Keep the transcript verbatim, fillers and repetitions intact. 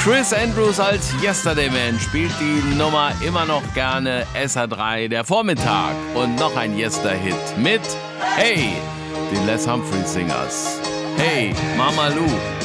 Chris Andrews als Yesterday Man spielt die Nummer immer noch gerne. S H drei, der Vormittag. Und noch ein Yester-Hit mit Hey, den Les Humphreys Singers. Hey, Mama Lou.